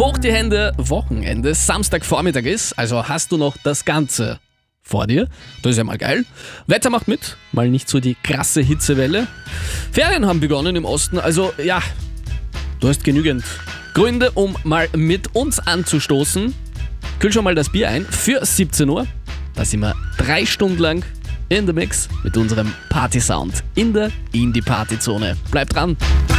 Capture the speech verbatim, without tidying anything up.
Hoch die Hände, Wochenende, Samstagvormittag ist, also hast du noch das Ganze vor dir. Das ist ja mal geil. Wetter macht mit, mal nicht so die krasse Hitzewelle. Ferien haben begonnen im Osten, also ja, du hast genügend Gründe, um mal mit uns anzustoßen. Kühl schon mal das Bier ein für siebzehn Uhr. Da sind wir drei Stunden lang in the Mix mit unserem Party-Sound in der Indie-Party-Zone. Bleib dran!